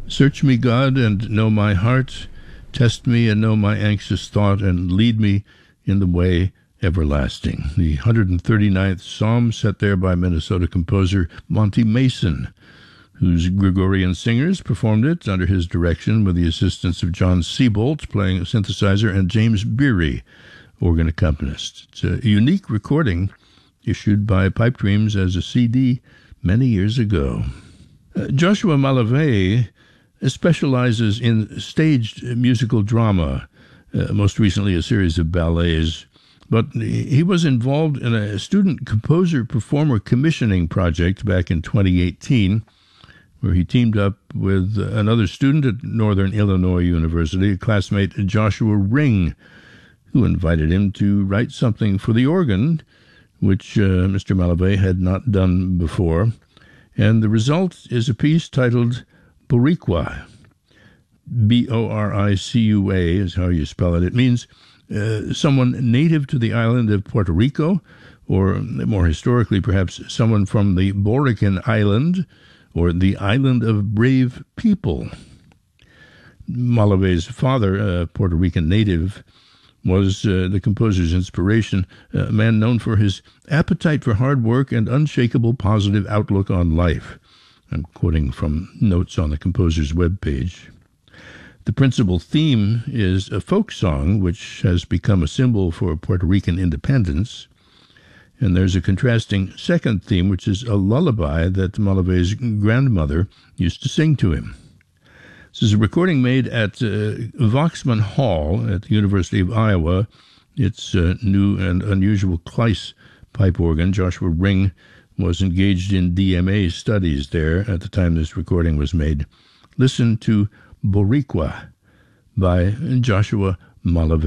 Search me, God, and know my heart. Test me and know my anxious thought, and lead me in the way everlasting. The 139th Psalm, set there by Minnesota composer Monty Mason, whose Gregorian singers performed it under his direction with the assistance of John Seabolt playing a synthesizer and James Beery, organ accompanist. It's a unique recording issued by Pipe Dreams as a CD many years ago. Joshua Malavey specializes in staged musical drama, most recently a series of ballets, but he was involved in a student composer-performer commissioning project back in 2018, where he teamed up with another student at Northern Illinois University, a classmate Joshua Ring, who invited him to write something for the organ, which Mr. Malavey had not done before. And the result is a piece titled Boricua. B-O-R-I-C-U-A is how you spell it. It means someone native to the island of Puerto Rico, or more historically, perhaps someone from the Borican Island, or the Island of Brave People. Malavey's father, a Puerto Rican native, was the composer's inspiration, a man known for his appetite for hard work and unshakable positive outlook on life. I'm quoting from notes on the composer's webpage. The principal theme is a folk song, which has become a symbol for Puerto Rican independence. And there's a contrasting second theme, which is a lullaby that Malavey's grandmother used to sing to him. This is a recording made at Voxman Hall at the University of Iowa. It's a new and unusual Kleiss pipe organ. Joshua Ring was engaged in DMA studies there at the time this recording was made. Listen to Boricua by Joshua Malavey.